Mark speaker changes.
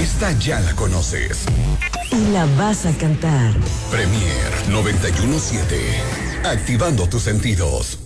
Speaker 1: Esta ya la conoces.
Speaker 2: Y la vas a cantar.
Speaker 1: Premier 91.7. Activando tus sentidos.